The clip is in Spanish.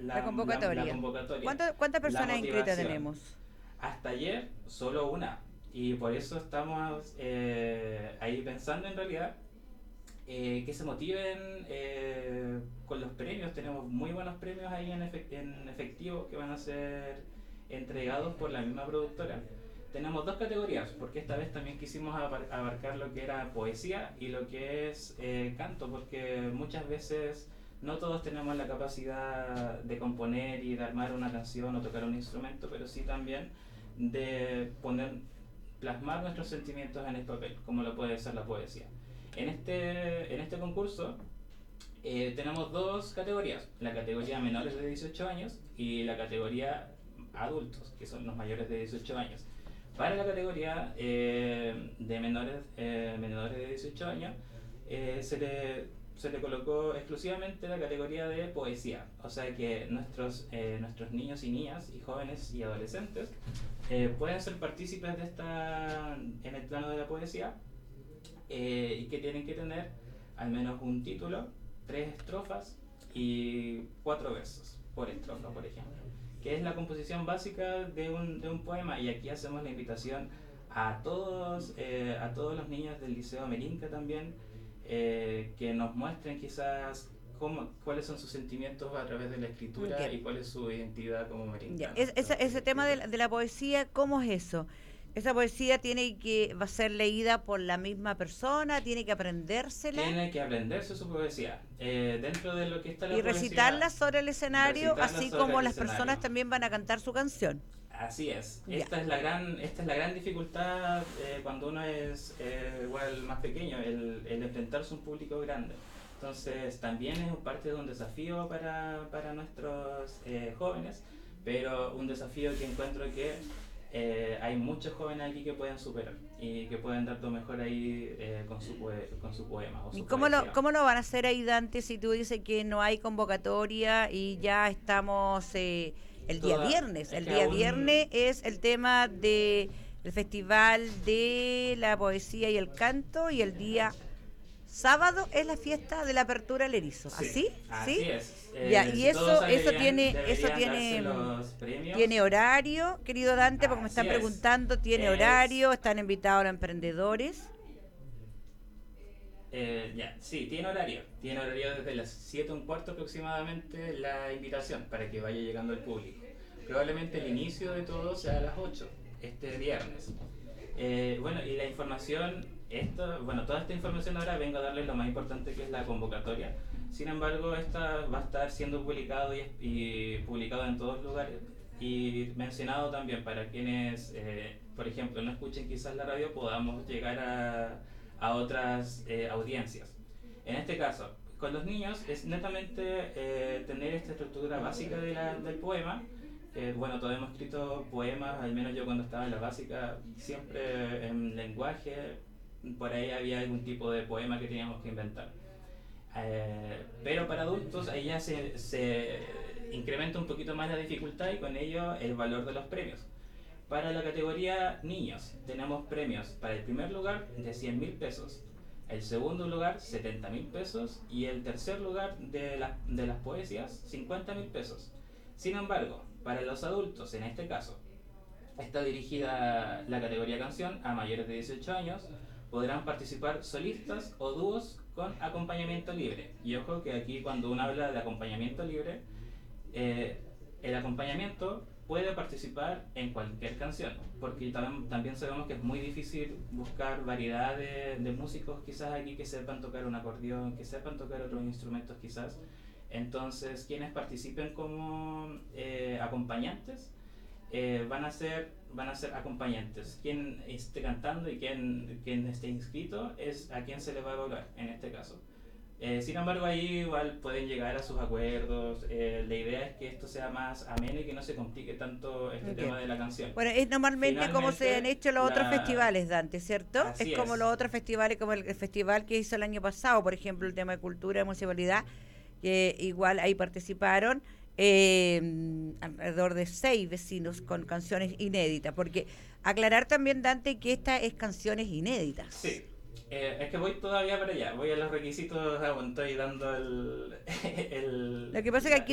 La la convocatoria. convocatoria, ¿Cuántas la personas inscritas motivación. tenemos? Hasta ayer solo una. Y por eso estamos ahí pensando en realidad que se motiven con los premios. Tenemos muy buenos premios ahí en efectivo que van a ser entregados por la misma productora. Tenemos dos categorías, porque esta vez también quisimos abarcar lo que era poesía y lo que es canto, porque muchas veces no todos tenemos la capacidad de componer y de armar una canción o tocar un instrumento, pero sí también de plasmar nuestros sentimientos en el papel, como lo puede ser la poesía. En este concurso tenemos dos categorías, la categoría menores de 18 años y la categoría adultos, que son los mayores de 18 años. Para la categoría menores de 18 años se le colocó exclusivamente la categoría de poesía, o sea que nuestros niños y niñas y jóvenes y adolescentes pueden ser partícipes de en el plano de la poesía y que tienen que tener al menos un título, 3 estrofas y 4 versos por estrofa, por ejemplo, que es la composición básica de un poema. Y aquí hacemos la invitación a todos los niños del Liceo Merinca también, que nos muestren quizás cuáles son sus sentimientos a través de la escritura Ya. y cuál es su identidad como Ya. merincanos Ese tema escritores. de la poesía, ¿cómo es eso? ¿Esa poesía va a ser leída por la misma persona? ¿Tiene que aprendérsela? Tiene que aprenderse su poesía. Dentro de lo que está Y la recitarla poesía, sobre el escenario, recitarla así sobre como el las personas escenario. también van a cantar su canción. Así es. Ya. Esta es la gran dificultad cuando uno es igual más pequeño, el enfrentarse a un público grande. Entonces también es parte de un desafío para nuestros jóvenes, pero un desafío que encuentro que hay muchos jóvenes aquí que pueden superar y que pueden dar lo mejor ahí con su poema o ¿Y su poesía. cómo lo van a hacer ahí, Dante, si tú dices que no hay convocatoria y ya estamos el día viernes? Es El que día viernes aún es el tema de el Festival de la Poesía y el Canto, y el día sábado es la fiesta de la apertura del erizo. sí, ¿Así? así ¿Sí? es. Ya, y Si todos eso deberían darse tiene, los premios. tiene horario, querido Dante, porque me están Así es. preguntando, tiene Es, horario, están invitados los emprendedores. ya, sí, tiene horario. Tiene horario desde las 7:15 aproximadamente la invitación para que vaya llegando el público. Probablemente el inicio de todo sea a las 8 este viernes. Bueno, y la información, toda esta información ahora vengo a darles lo más importante, que es la convocatoria. Sin embargo, esta va a estar siendo publicado y publicado en todos lugares y mencionado también para quienes, por ejemplo, no escuchen quizás la radio, podamos llegar a otras audiencias. En este caso, con los niños es netamente tener esta estructura básica del poema. Bueno, todos hemos escrito poemas, al menos yo cuando estaba en la básica, siempre en lenguaje, por ahí había algún tipo de poema que teníamos que inventar. Pero para adultos ahí ya se incrementa un poquito más la dificultad y con ello el valor de los premios. Para la categoría niños tenemos premios para el primer lugar de 100.000 pesos, el segundo lugar 70.000 pesos y el tercer lugar de las poesías 50.000 pesos. Sin embargo, para los adultos en este caso está dirigida la categoría canción a mayores de 18 años. Podrán participar solistas o dúos con acompañamiento libre. Y ojo que aquí cuando uno habla de acompañamiento libre, eh, el acompañamiento puede participar en cualquier canción, porque también sabemos que es muy difícil buscar variedad de músicos quizás aquí que sepan tocar un acordeón, que sepan tocar otros instrumentos quizás. Entonces, quienes participen como acompañantes van a ser acompañantes. Quien esté cantando y quien esté inscrito es a quien se le va a evaluar en este caso. Sin embargo, ahí igual pueden llegar a sus acuerdos. La idea es que esto sea más ameno y que no se complique tanto este Entiendo. tema de la canción. Bueno, es normalmente como se han Finalmente, hecho los otros festivales, Dante, ¿cierto? Es así como es. los otros festivales, como el festival que hizo el año pasado, por ejemplo, el tema de cultura de municipalidad, que igual ahí participaron alrededor de 6 vecinos con canciones inéditas, porque aclarar también, Dante, que esta es canciones inéditas. Sí, es que voy todavía para allá, voy a los requisitos, estoy dando Lo que pasa es que aquí